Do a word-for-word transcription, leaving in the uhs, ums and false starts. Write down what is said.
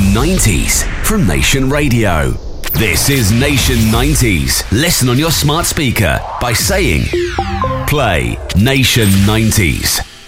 nineties from Nation Radio. This is Nation nineties. Listen on your smart speaker by saying, play Nation nineties.